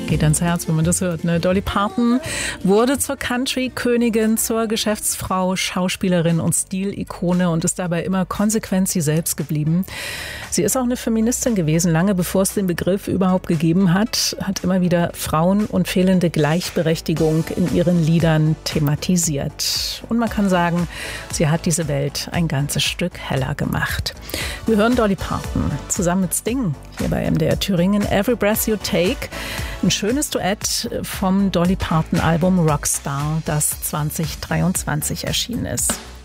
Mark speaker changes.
Speaker 1: Geht ans Herz, wenn man das hört. Ne? Dolly Parton wurde zur Country-Königin, zur Geschäftsfrau, Schauspielerin und Stilikone und ist dabei immer konsequent sie selbst geblieben. Sie ist auch eine Feministin gewesen, lange bevor es den Begriff überhaupt gegeben hat, hat immer wieder Frauen und fehlende Gleichberechtigung in ihren Liedern thematisiert. Und man kann sagen, sie hat diese Welt ein ganzes Stück heller gemacht. Wir hören Dolly Parton zusammen mit Sting hier bei MDR Thüringen, Every Breath You Take. Ein schönes Duett vom Dolly Parton Album Rockstar, das 2023 erschienen ist.